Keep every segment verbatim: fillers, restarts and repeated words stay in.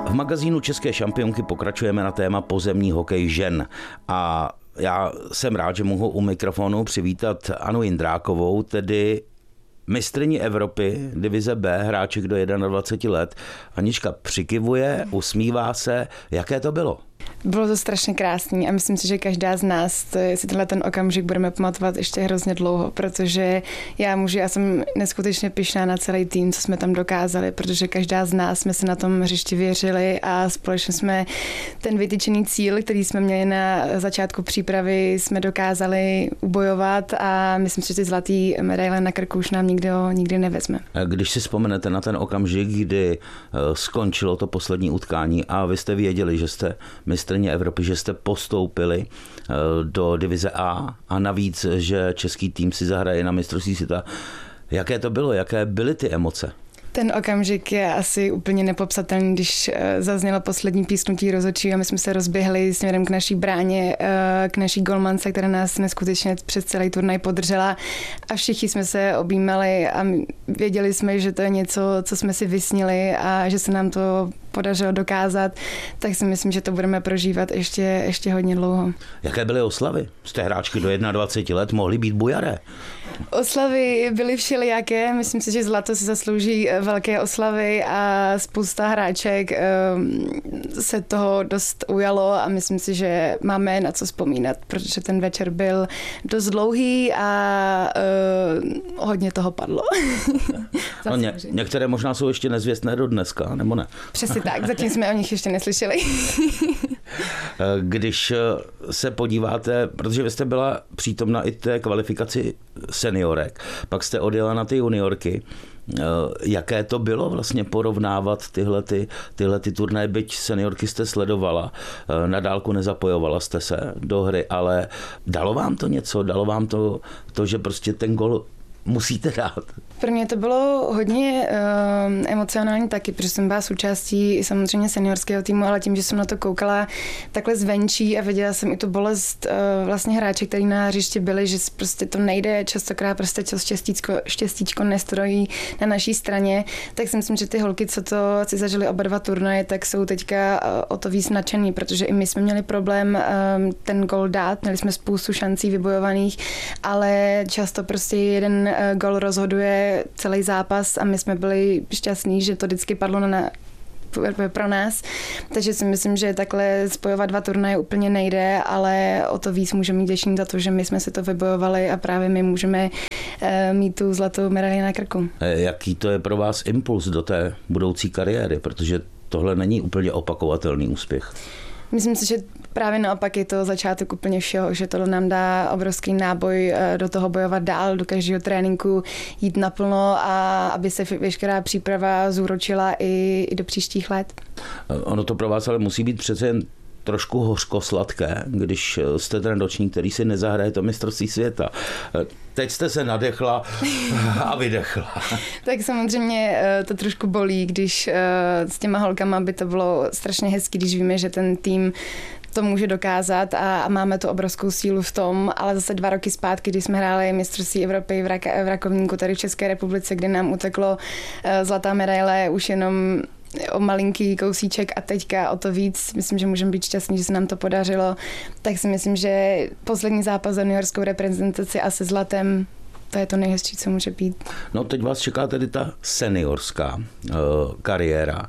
V magazínu České šampionky pokračujeme na téma pozemní hokej žen a já jsem rád, že mohu u mikrofonu přivítat Anu Jindrákovou, tedy mistryni Evropy, divize B, hráček do dvaceti jedna let. Anička přikivuje, usmívá se. Jaké to bylo? Bylo to strašně krásný a myslím si, že každá z nás to je, si tenhle ten okamžik budeme pamatovat ještě hrozně dlouho, protože já můžu, já jsem neskutečně pyšná na celý tým, co jsme tam dokázali, protože každá z nás jsme si na tom hřišti věřili a společně jsme ten vytyčený cíl, který jsme měli na začátku přípravy, jsme dokázali ubojovat a myslím si, že ty zlatý medaile na krku už nám nikdo nikdy nevezme. Když si vzpomenete na ten okamžik, kdy skončilo to poslední utkání a vy jste věděli, že jste mistryně Evropy, že jste postoupili do divize A a navíc, že český tým si zahraje na mistrovství světa. Jaké to bylo? Jaké byly ty emoce? Ten okamžik je asi úplně nepopsatelný, když zaznělo poslední písknutí rozhodčího a my jsme se rozběhli směrem k naší bráně, k naší golmance, která nás neskutečně přes celý turnaj podržela a všichni jsme se objímali a věděli jsme, že to je něco, co jsme si vysnili a že se nám to podařilo dokázat, tak si myslím, že to budeme prožívat ještě, ještě hodně dlouho. Jaké byly oslavy? Jste hráčky do dvaceti jedna let, mohly být bujaré. Oslavy byly všelijaké, myslím si, že zlato si zaslouží velké oslavy a spousta hráček se toho dost ujalo a myslím si, že máme na co vzpomínat, protože ten večer byl dost dlouhý a uh, hodně toho padlo. No, ně, některé možná jsou ještě nezvěstné do dneska, nebo ne? Přesně tak, zatím jsme o nich ještě neslyšeli. Když se podíváte, protože vy jste byla přítomna i té kvalifikaci seniorek, pak jste odjela na ty juniorky. Jaké to bylo vlastně porovnávat tyhle, ty, tyhle ty turnaje, byť seniorky jste sledovala, na dálku nezapojovala jste se do hry, ale dalo vám to něco? Dalo vám to, to že prostě ten gol musíte dát? Pro mě to bylo hodně uh, emocionální taky, protože jsem byla součástí samozřejmě seniorského týmu, ale tím, že jsem na to koukala takhle zvenčí a viděla jsem i tu bolest uh, vlastně hráček, který na hřišti byli, že prostě to nejde, častokrát prostě to štěstíčko, štěstíčko nestrojí na naší straně, tak si myslím, že ty holky, co to si zažili oba dva turnaje, tak jsou teďka uh, o to víc nadšený, protože i my jsme měli problém um, ten gol dát, měli jsme spoustu šancí vybojovaných, ale často prostě jeden uh, gol rozhoduje celý zápas a my jsme byli šťastní, že to vždycky padlo na, pro nás. Takže si myslím, že takhle spojovat dva turnaje úplně nejde, ale o to víc můžeme mít děšení za to, že my jsme si to vybojovali a právě my můžeme mít tu zlatou medaili na krku. Jaký to je pro vás impuls do té budoucí kariéry, protože tohle není úplně opakovatelný úspěch? Myslím si, že právě naopak je to začátek úplně všeho, že to nám dá obrovský náboj do toho bojovat dál, do každého tréninku jít naplno a aby se veškerá příprava zúročila i, i do příštích let. Ono to pro vás ale musí být přece jen trošku hořko-sladké, když jste ten ročník, který si nezahraje to mistrovství světa. Teď jste se nadechla a vydechla. Tak samozřejmě to trošku bolí, když s těma holkama by to bylo strašně hezký, když víme, že ten tým to může dokázat a máme tu obrovskou sílu v tom, ale zase dva roky zpátky, když jsme hráli mistrovství Evropy v, Rak- v Rakovníku tady v České republice, kde nám uteklo zlatá medaile už jenom o malinký kousíček a teďka o to víc. Myslím, že můžeme být šťastní, že se nám to podařilo. Tak si myslím, že poslední zápas za juniorskou reprezentaci a se zlatem, to je to nejhezčí, co může být. No teď vás čeká tedy ta seniorská uh, kariéra.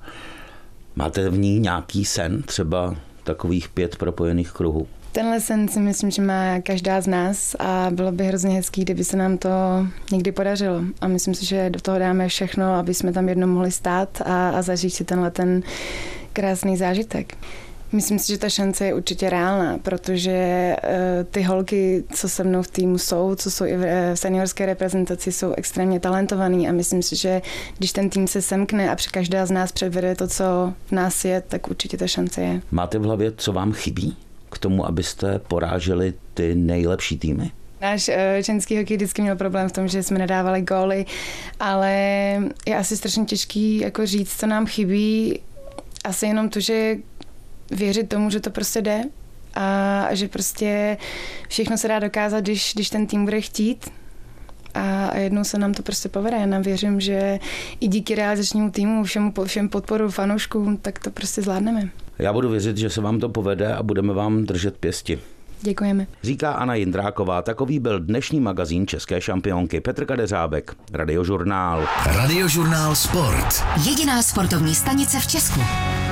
Máte v ní nějaký sen, třeba takových pět propojených kruhů? Tenhle sen si myslím, že má každá z nás a bylo by hrozně hezký, kdyby se nám to někdy podařilo. A myslím si, že do toho dáme všechno, aby jsme tam jednou mohli stát a, a zažít si tenhle ten krásný zážitek. Myslím si, že ta šance je určitě reálná, protože uh, ty holky, co se mnou v týmu jsou, co jsou i v seniorské reprezentaci, jsou extrémně talentovaný a myslím si, že když ten tým se semkne a každá z nás předvede to, co v nás je, tak určitě ta šance je. Máte v hlavě, co vám chybí k tomu, abyste poráželi ty nejlepší týmy? Náš uh, ženský hokej vždycky měl problém v tom, že jsme nedávali góly, ale je asi strašně těžký jako říct, co nám chybí. Asi jenom to, že věřit tomu, že to prostě jde a že prostě všechno se dá dokázat, když, když ten tým bude chtít. a jednou se nám to prostě povede. Já nám věřím, že i díky realizačnímu týmu, všem, všem podporu fanouškům, tak to prostě zvládneme. Já budu věřit, že se vám to povede a budeme vám držet pěsti. Děkujeme. Říká Anna Jindráková. Takový byl dnešní magazín české šampionky. Petr Kadeřábek, Radiožurnál. Radiožurnál Sport. Jediná sportovní stanice v Česku.